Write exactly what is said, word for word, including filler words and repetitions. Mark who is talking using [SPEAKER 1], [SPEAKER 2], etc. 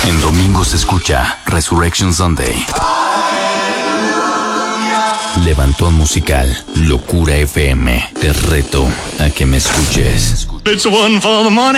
[SPEAKER 1] En domingo se escucha Resurrection Sunday. Levantón musical, Locura F M. Te reto a que me escuches.
[SPEAKER 2] It's one for the money.